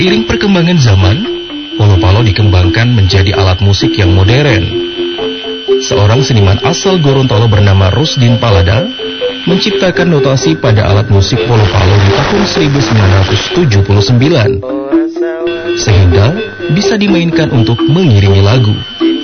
Seiring perkembangan zaman, polo-palo dikembangkan menjadi alat musik yang modern. Seorang seniman asal Gorontalo bernama Rusdin Palada menciptakan notasi pada alat musik polo-palo di tahun 1979, sehingga bisa dimainkan untuk mengiringi lagu.